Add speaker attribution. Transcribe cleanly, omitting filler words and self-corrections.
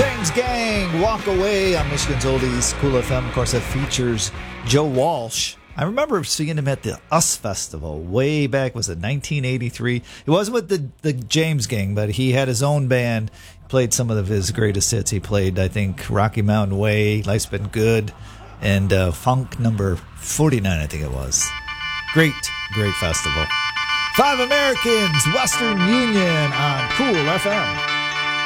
Speaker 1: James Gang, Walk Away on Michigan's Oldies Cool FM. Of course, that features Joe Walsh. I remember seeing him at the US Festival way back, was it 1983? It wasn't with the James Gang, but he had his own band. He played some of his greatest hits. He played, I think, Rocky Mountain Way, Life's Been Good, and Funk number 49, I think it was. Great festival. Five Americans, Western Union on Cool FM.